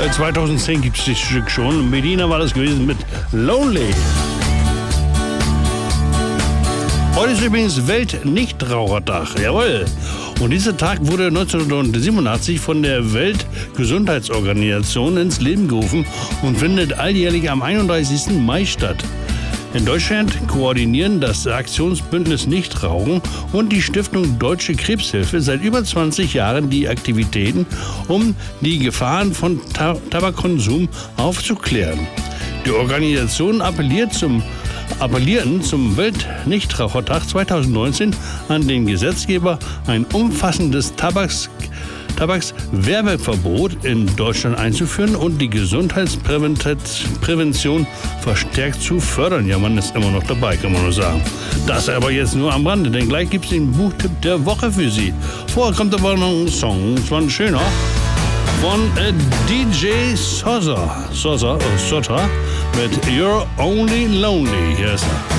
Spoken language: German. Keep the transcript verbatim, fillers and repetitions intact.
Seit zweitausendzehn gibt es das Stück schon. Medina war das gewesen mit Lonely. Heute ist übrigens Welt-Nichtrauchertag. Jawohl. Und dieser Tag wurde neunzehnhundertsiebenundachtzig von der Weltgesundheitsorganisation ins Leben gerufen und findet alljährlich am einunddreißigsten Mai statt. In Deutschland koordinieren das Aktionsbündnis Nichtrauchen und die Stiftung Deutsche Krebshilfe seit über zwanzig Jahren die Aktivitäten, um die Gefahren von Ta- Tabakkonsum aufzuklären. Die Organisation appelliert zum appellierten zum Welt-Nichtrauchertag zweitausendneunzehn an den Gesetzgeber, ein umfassendes Tabaks Tabakswerbeverbot in Deutschland einzuführen und die Gesundheitsprävention verstärkt zu fördern. Ja, man ist immer noch dabei, kann man nur sagen. Das aber jetzt nur am Rande, denn gleich gibt es den Buchtipp der Woche für Sie. Vorher kommt aber noch ein Song, das war ein schöner, von äh, D J Sosa, Sosa, äh, Sosa mit You're Only Lonely. Hier ist er.